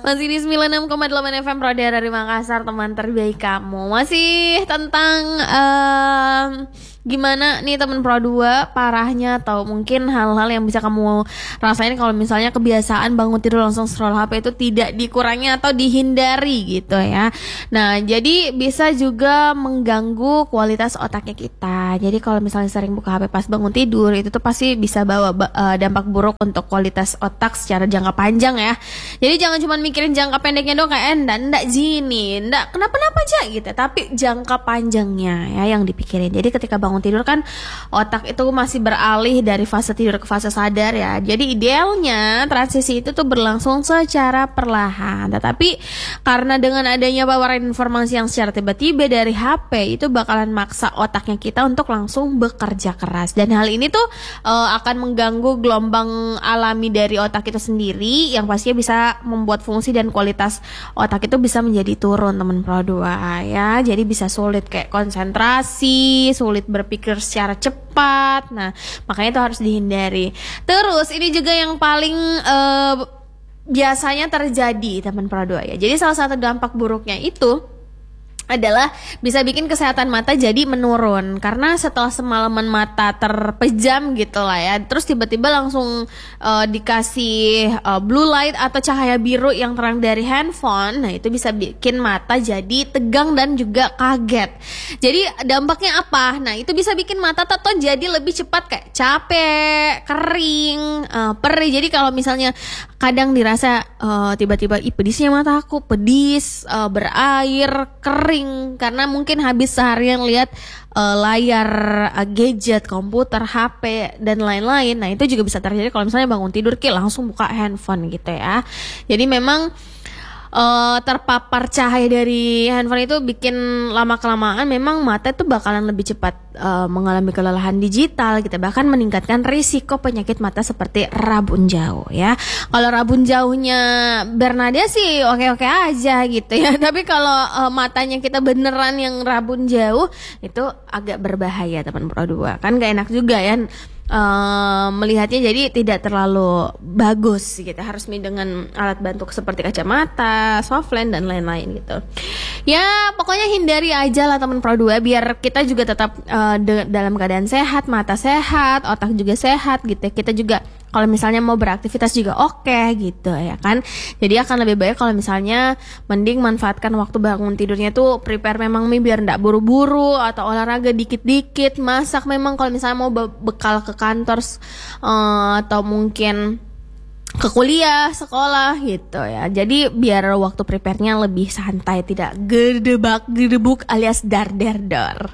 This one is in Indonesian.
Masih di 96,8 FM Prodera dari Makassar, teman terbaik kamu. Masih tentang gimana nih teman Pro 2 parahnya, atau mungkin hal-hal yang bisa kamu rasain kalau misalnya kebiasaan bangun tidur langsung scroll HP itu tidak dikurangi atau dihindari gitu ya. Nah, jadi bisa juga mengganggu kualitas otaknya kita. Jadi kalau misalnya sering buka HP pas bangun tidur, itu tuh pasti bisa bawa dampak buruk untuk kualitas otak secara jangka panjang ya. Jadi jangan cuma mikirin jangka pendeknya doang, kayak ndak gini, ndak kenapa-napa aja gitu. Tapi jangka panjangnya ya yang dipikirin. Jadi ketika bangun tidur kan otak itu masih beralih dari fase tidur ke fase sadar ya. Jadi idealnya transisi itu tuh berlangsung secara perlahan. Tetapi karena dengan adanya paparan informasi yang secara tiba-tiba dari HP, itu bakalan maksa otaknya kita untuk langsung bekerja keras. Dan hal ini tuh akan mengganggu gelombang alami dari otak itu sendiri, yang pastinya bisa membuat fungsi dan kualitas otak itu bisa menjadi turun teman Pro 2 ya. Jadi bisa sulit kayak konsentrasi, sulit berpikir secara cepat. Nah, makanya itu harus dihindari. Terus ini juga yang paling biasanya terjadi teman Pro 2 ya. Jadi salah satu dampak buruknya itu adalah bisa bikin kesehatan mata jadi menurun, karena setelah semalaman mata terpejam gitu lah ya, terus tiba-tiba langsung dikasih blue light atau cahaya biru yang terang dari handphone. Nah, itu bisa bikin mata jadi tegang dan juga kaget. Jadi dampaknya apa? Nah, itu bisa bikin mata tuh jadi lebih cepat kayak capek, kering, perih. Jadi kalau misalnya kadang dirasa tiba-tiba pedisnya mata aku, pedis, berair, kering, karena mungkin habis seharian lihat layar gadget, komputer, HP dan lain-lain. Nah, itu juga bisa terjadi kalau misalnya bangun tidur langsung buka handphone gitu ya. Jadi memang terpapar cahaya dari handphone itu bikin lama-kelamaan memang mata itu bakalan lebih cepat mengalami kelelahan digital gitu, bahkan meningkatkan risiko penyakit mata seperti rabun jauh ya. Kalau rabun jauhnya Bernada sih oke-oke aja gitu ya, tapi kalau matanya kita beneran yang rabun jauh itu agak berbahaya teman Pro 2. Kan gak enak juga ya melihatnya, jadi tidak terlalu bagus gitu. Harus dengan alat bantu seperti kacamata, softland dan lain-lain gitu. Ya pokoknya hindari aja lah teman Pro 2, biar kita juga tetap dalam keadaan sehat, mata sehat, otak juga sehat gitu. Kita juga kalau misalnya mau beraktivitas juga oke gitu ya kan. Jadi akan lebih baik kalau misalnya mending manfaatkan waktu bangun tidurnya tuh prepare memang biar ndak buru-buru, atau olahraga dikit-dikit, masak memang kalau misalnya mau bekal ke kantor atau mungkin ke kuliah, sekolah gitu ya. Jadi biar waktu prepare-nya lebih santai, tidak gedebak-gedebuk alias dar-der-dar.